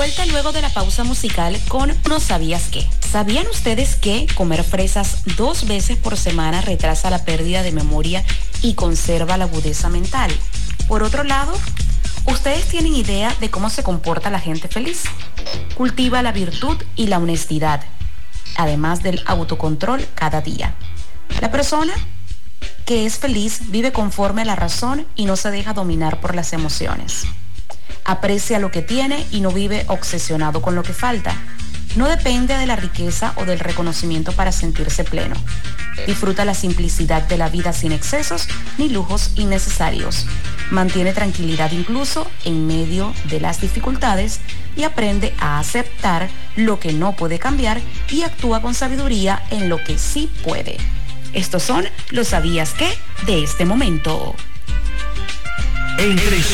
vuelta luego de la pausa musical con ¿No sabías qué? ¿Sabían ustedes que comer fresas 2 veces por semana retrasa la pérdida de memoria y conserva la agudeza mental? Por otro lado, ¿ustedes tienen idea de cómo se comporta la gente feliz? Cultiva la virtud y la honestidad, además del autocontrol cada día. La persona que es feliz vive conforme a la razón y no se deja dominar por las emociones. Aprecia lo que tiene y no vive obsesionado con lo que falta. No depende de la riqueza o del reconocimiento para sentirse pleno. Disfruta la simplicidad de la vida sin excesos ni lujos innecesarios. Mantiene tranquilidad incluso en medio de las dificultades y aprende a aceptar lo que no puede cambiar y actúa con sabiduría en lo que sí puede. Estos son los ¿sabías qué? De este momento.